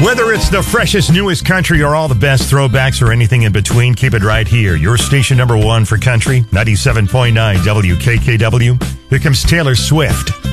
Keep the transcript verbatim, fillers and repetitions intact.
Whether it's the freshest, newest country or all the best throwbacks or anything in between, keep it right here. Your station number one for country, ninety-seven point nine W K K W. Here comes Taylor Swift.